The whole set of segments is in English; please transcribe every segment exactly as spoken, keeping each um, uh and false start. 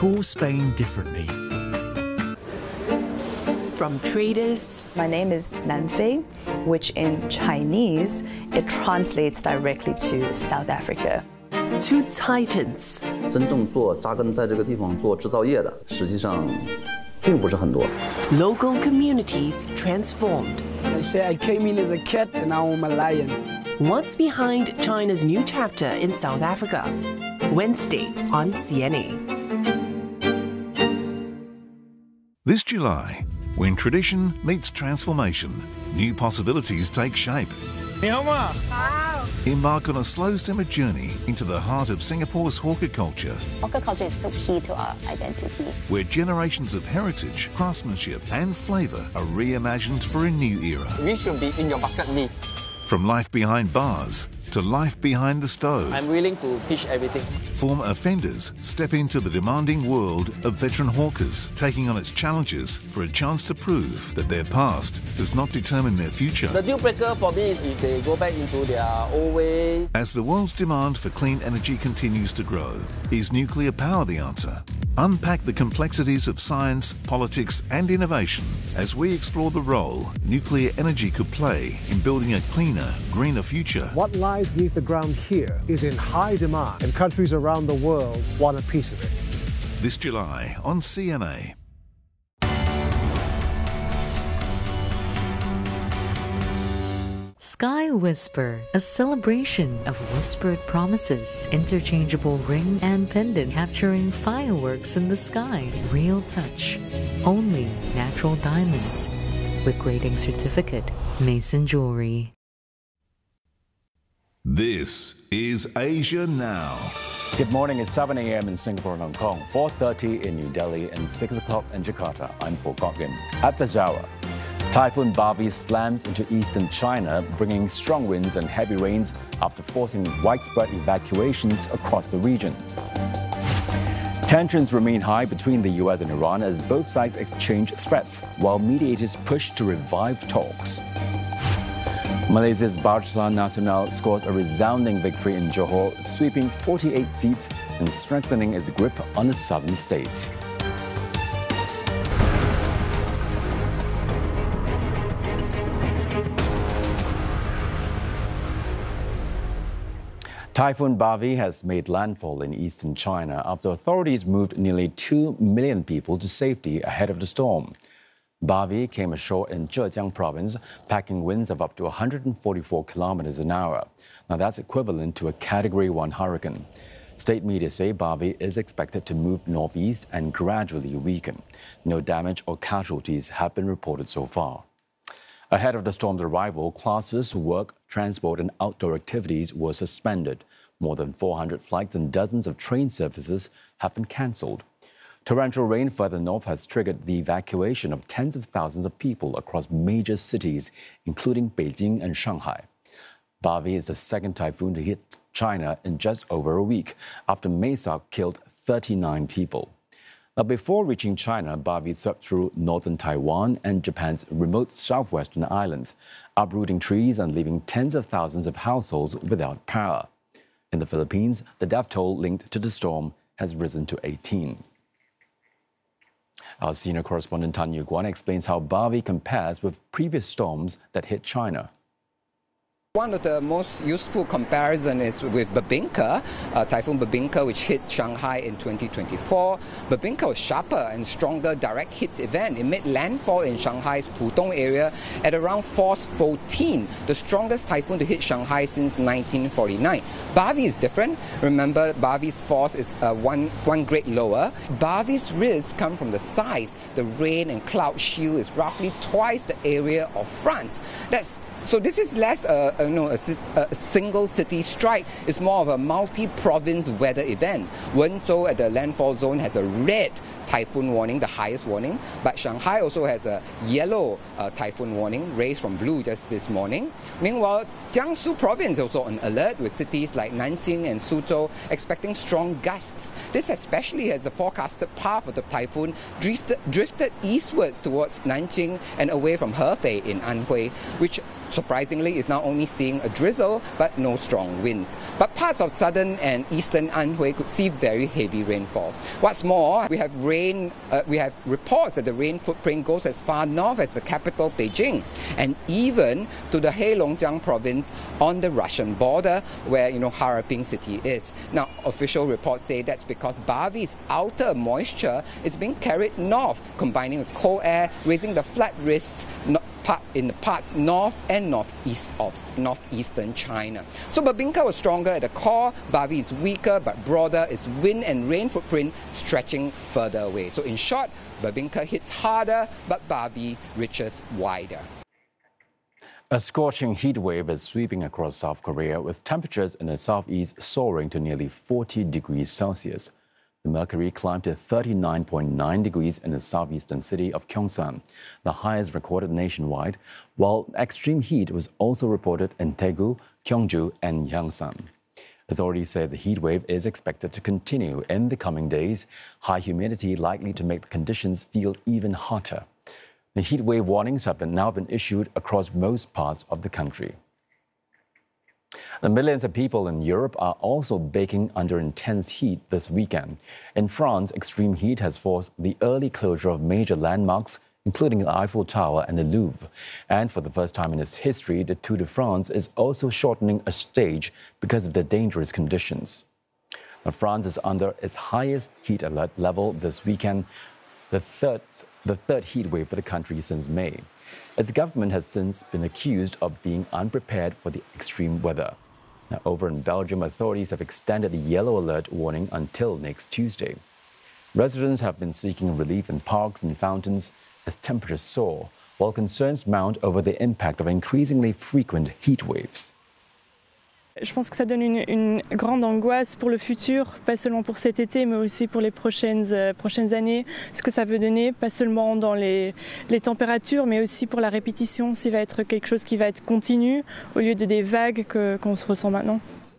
tour Spain differently. From traders. My name is Nanfei, which in Chinese, it translates directly to South Africa. To titans. 真正做扎根在这个地方做制造业的，实际上并不是很多。 Local communities transformed. I say I came in as a cat and now I'm a lion. What's behind China's new chapter in South Africa? Wednesday on C N A. This July, when tradition meets transformation, new possibilities take shape. Embark on a slow-simmer journey into the heart of Singapore's hawker culture. Hawker culture is so key to our identity. Where generations of heritage, craftsmanship and flavour are reimagined for a new era. We should be in your bucket list. From life behind bars to life behind the stove. I'm willing to teach everything. Former offenders step into the demanding world of veteran hawkers, taking on its challenges for a chance to prove that their past does not determine their future. The deal breaker for me is if they go back into their old way. As the world's demand for clean energy continues to grow, is nuclear power the answer? Unpack the complexities of science, politics and innovation as we explore the role nuclear energy could play in building a cleaner, greener future. What lies beneath the ground here is in high demand, and countries around the world want a piece of it. This July on C N A. Sky Whisper, a celebration of whispered promises, interchangeable ring and pendant capturing fireworks in the sky, real touch, only natural diamonds, with grading certificate, Mason Jewelry. This is Asia Now. Good morning, it's seven a m in Singapore and Hong Kong, four thirty in New Delhi and six o'clock in Jakarta. I'm Paul Godwin. At this hour, Typhoon Bavi slams into eastern China, bringing strong winds and heavy rains after forcing widespread evacuations across the region. Tensions remain high between the U S and Iran as both sides exchange threats, while mediators push to revive talks. Malaysia's Barisan Nasional scores a resounding victory in Johor, sweeping forty-eight seats and strengthening its grip on the southern state. Typhoon Bavi has made landfall in eastern China after authorities moved nearly two million people to safety ahead of the storm. Bavi came ashore in Zhejiang province, packing winds of up to one hundred forty-four kilometers an hour. Now that's equivalent to a Category one hurricane. State media say Bavi is expected to move northeast and gradually weaken. No damage or casualties have been reported so far. Ahead of the storm's arrival, classes, work, transport and outdoor activities were suspended. More than four hundred flights and dozens of train services have been cancelled. Torrential rain further north has triggered the evacuation of tens of thousands of people across major cities, including Beijing and Shanghai. Bavi is the second typhoon to hit China in just over a week, after Maysak killed thirty-nine people. Now, before reaching China, Bavi swept through northern Taiwan and Japan's remote southwestern islands, uprooting trees and leaving tens of thousands of households without power. In the Philippines, the death toll linked to the storm has risen to eighteen. Our senior correspondent Tan Yu Guan explains how Bavi compares with previous storms that hit China. One of the most useful comparison is with Babinka, uh, Typhoon Babinka, which hit Shanghai in twenty twenty-four. Babinka was sharper and stronger direct hit event. It made landfall in Shanghai's Pudong area at around force fourteen, the strongest typhoon to hit Shanghai since nineteen forty-nine. Bavi is different. Remember, Bavi's force is uh, one, one grade lower. Bavi's risks come from the size. The rain and cloud shield is roughly twice the area of France. That's So this is less uh, you know, a, a single city strike. It's more of a multi-province weather event. Wenzhou at the landfall zone has a red typhoon warning, the highest warning, but Shanghai also has a yellow uh, typhoon warning, raised from blue just this morning. Meanwhile, Jiangsu province also on alert, with cities like Nanjing and Suzhou expecting strong gusts. This especially as the forecasted path of the typhoon drifted, drifted eastwards towards Nanjing and away from Hefei in Anhui, which surprisingly, is now only seeing a drizzle but no strong winds. But parts of southern and eastern Anhui could see very heavy rainfall. What's more, we have rain. Uh, we have reports that the rain footprint goes as far north as the capital, Beijing, and even to the Heilongjiang province on the Russian border, where you know Harbin city is. Now, official reports say that's because Bavi's outer moisture is being carried north, combining with cold air, raising the flood risks in the parts north and northeast of northeastern China. So Babinka was stronger at the core, Bavi is weaker but broader, its wind and rain footprint stretching further away. So in short, Babinka hits harder but Bavi reaches wider. A scorching heat wave is sweeping across South Korea, with temperatures in the southeast soaring to nearly forty degrees Celsius. The mercury climbed to thirty-nine point nine degrees in the southeastern city of Gyeongsang, the highest recorded nationwide, while extreme heat was also reported in Daegu, Gyeongju and Yangsan. Authorities say the heat wave is expected to continue in the coming days, high humidity likely to make the conditions feel even hotter. The heat wave warnings have been now been issued across most parts of the country. The millions of people in Europe are also baking under intense heat this weekend. In France, extreme heat has forced the early closure of major landmarks, including the Eiffel Tower and the Louvre. And for the first time in its history, the Tour de France is also shortening a stage because of the dangerous conditions. Now, France is under its highest heat alert level this weekend, the third, the third heat wave for the country since May. Its government has since been accused of being unprepared for the extreme weather. Now, over in Belgium, authorities have extended a yellow alert warning until next Tuesday. Residents have been seeking relief in parks and fountains as temperatures soar, while concerns mount over the impact of increasingly frequent heat waves. Je pense que ça donne une, une grande angoisse pour le futur, pas seulement pour cet été, mais aussi pour les prochaines, euh, prochaines années. Ce que ça peut donner, pas seulement dans les, les températures, mais aussi pour la répétition, s'il va être quelque chose qui va être continu, au lieu de des vagues que, qu'on se ressent maintenant.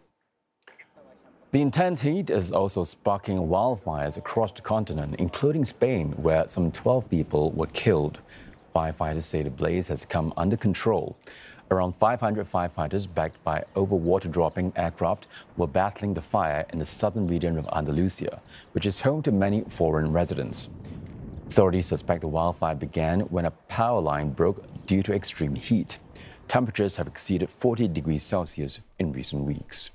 The intense heat is also sparking wildfires across the continent, including Spain, where some twelve people were killed. Firefighters say the blaze has come under control. Around five hundred firefighters, backed by over-water-dropping aircraft, were battling the fire in the southern region of Andalusia, which is home to many foreign residents. Authorities suspect the wildfire began when a power line broke due to extreme heat. Temperatures have exceeded forty degrees Celsius in recent weeks.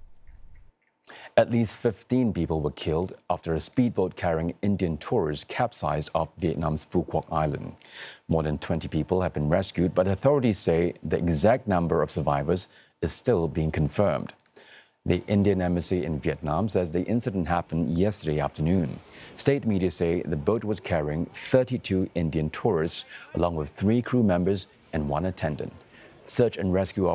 At least fifteen people were killed after a speedboat carrying Indian tourists capsized off Vietnam's Phu Quoc Island. More than twenty people have been rescued, but authorities say the exact number of survivors is still being confirmed. The Indian embassy in Vietnam says the incident happened yesterday afternoon. State media say the boat was carrying thirty-two Indian tourists, along with three crew members and one attendant. Search and rescue